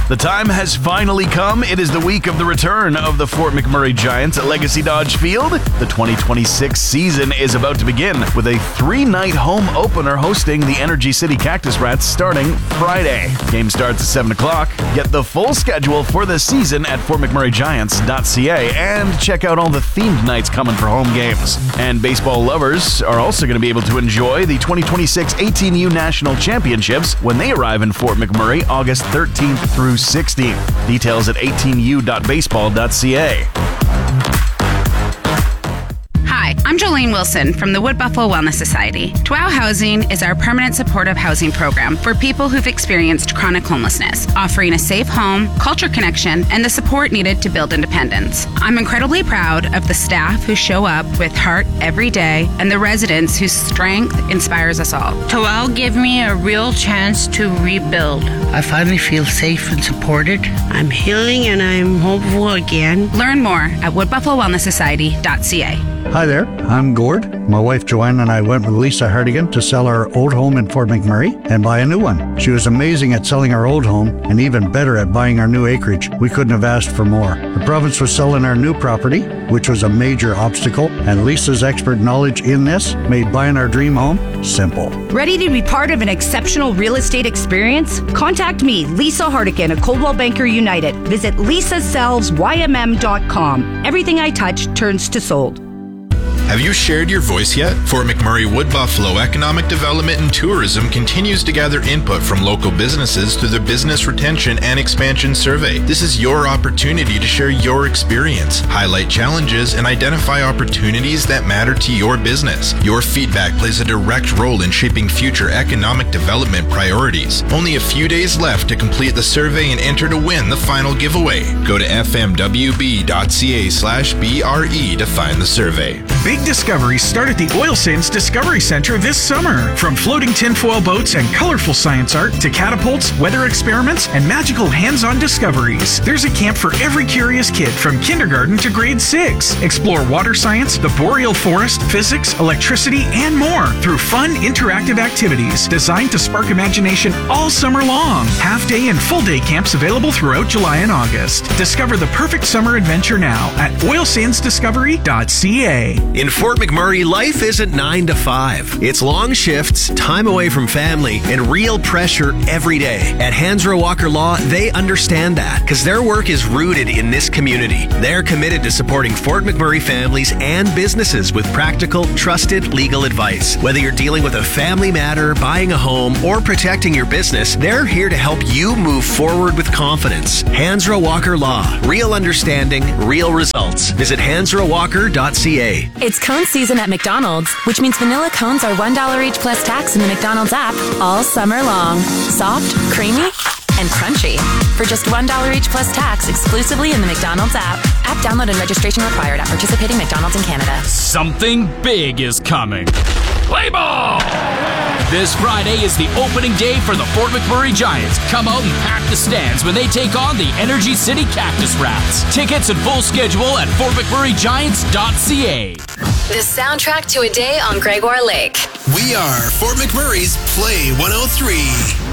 The time has finally come. It is the week of the return of the Fort McMurray Giants at Legacy Dodge Field. The 2026 season is about to begin with a 3-night home opener hosting the Energy City Cactus Rats starting Friday. Game starts at 7 o'clock. Get the full schedule for the season at fortmcmurraygiants.ca and check out all the themed nights coming for home games. And baseball lovers are also going to be able to enjoy the 2026 18U National Championships when they arrive in Fort McMurray August 13th through 16th. Details at 18u.baseball.ca. Hi, I'm Jolene Wilson from the Wood Buffalo Wellness Society. TWOW Housing is our permanent supportive housing program for people who've experienced chronic homelessness, offering a safe home, culture connection, and the support needed to build independence. I'm incredibly proud of the staff who show up with heart every day and the residents whose strength inspires us all. TWOW gave me a real chance to rebuild. I finally feel safe and supported. I'm healing and I'm hopeful again. Learn more at woodbuffalowellnesssociety.ca. Hi there, I'm Gord. My wife Joanne and I went with Lisa Hardigan to sell our old home in Fort McMurray and buy a new one. She was amazing at selling our old home and even better at buying our new acreage. We couldn't have asked for more. The province was selling our new property, which was a major obstacle, and Lisa's expert knowledge in this made buying our dream home simple. Ready to be part of an exceptional real estate experience? Contact me, Lisa Hardigan of Coldwell Banker United. Visit lisasellsYMM.com. Everything I touch turns to sold. Have you shared your voice yet? Fort McMurray Wood Buffalo Economic Development and Tourism continues to gather input from local businesses through the Business Retention and Expansion Survey. This is your opportunity to share your experience, highlight challenges, and identify opportunities that matter to your business. Your feedback plays a direct role in shaping future economic development priorities. Only a few days left to complete the survey and enter to win the final giveaway. Go to fmwb.ca/BRE to find the survey. Big discoveries start at the Oil Sands Discovery Center this summer. From floating tinfoil boats and colorful science art to catapults, weather experiments, and magical hands-on discoveries. There's a camp for every curious kid from kindergarten to grade 6. Explore water science, the boreal forest, physics, electricity, and more through fun, interactive activities designed to spark imagination all summer long. Half-day and full-day camps available throughout July and August. Discover the perfect summer adventure now at oilsandsdiscovery.ca. In Fort McMurray, life isn't 9 to 5. It's long shifts, time away from family, and real pressure every day. At Hansrow Walker Law, they understand that because their work is rooted in this community. They're committed to supporting Fort McMurray families and businesses with practical, trusted legal advice. Whether you're dealing with a family matter, buying a home, or protecting your business, they're here to help you move forward with confidence. Hansrow Walker Law. Real understanding, real results. Visit hansrowwalker.ca. It's cone season at McDonald's, which means vanilla cones are $1 each plus tax in the McDonald's app all summer long. Soft, creamy, and crunchy. For just $1 each plus tax exclusively in the McDonald's app. App download and registration required at participating McDonald's in Canada. Something big is coming. Play ball! This Friday is the opening day for the Fort McMurray Giants. Come out and pack the stands when they take on the Energy City Cactus Rats. Tickets and full schedule at fortmcmurraygiants.ca. The soundtrack to a day on Gregoire Lake. We are Fort McMurray's Play 103.